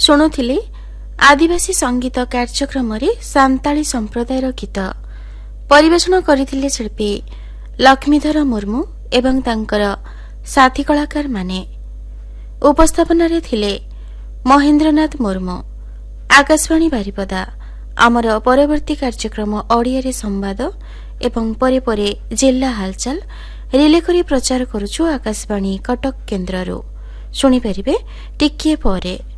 ଶୁଣୁଥିଲେ ଆଦିବାସୀ ସଙ୍ଗୀତ କାର୍ଯ୍ୟକ୍ରମରେ ସାନ୍ତାଳୀ ସମ୍ପ୍ରଦାୟର ଗୀତ ପରିବେଷଣ କରିଥିଲେ ଶିଳ୍ପୀ ଲକ୍ଷ୍ମୀଧର ମୁର୍ମୁ ଏବଂ ତାଙ୍କର ସାଥୀ କଳାକାରମାନେ। ଉପସ୍ଥାପନାରେ ଥିଲେ ମହେନ୍ଦ୍ରନାଥ ମୁର୍ମୁ। ଆକାଶବାଣୀ ବାରିପଦା। ଆମର ପରବର୍ତ୍ତୀ କାର୍ଯ୍ୟକ୍ରମ ଓଡ଼ିଆରେ ସମ୍ବାଦ ଏବଂ ପରେ ପରେ ଜିଲ୍ଲା ହାଲଚାଲ ରିଲେ କରି ପ୍ରଚାର କରୁଛୁ ଆକାଶବାଣୀ କଟକ କେନ୍ଦ୍ରରୁ। ଶୁଣିପାରିବେ ଟିକିଏ ପରେ।